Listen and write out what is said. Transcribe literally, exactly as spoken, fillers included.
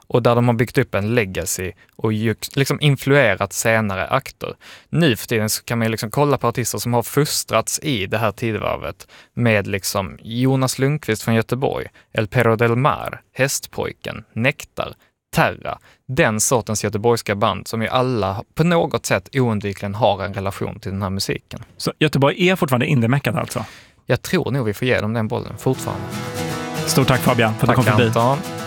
och där de har byggt upp en legacy och ju, liksom influerat senare akter. Nu för tiden så kan man liksom kolla på artister som har fostrats i det här tidevarvet med liksom Jonas Lundqvist från Göteborg, El Perro del Mar, Hästpojken, Nektar, Terra, den sortens göteborgska band som ju alla på något sätt oundvikligen har en relation till den här musiken. Så Göteborg är fortfarande indie-meckat alltså? Jag tror nog vi får ge dem den bollen fortfarande. Stort tack Fabian för att du kom förbi. Anton.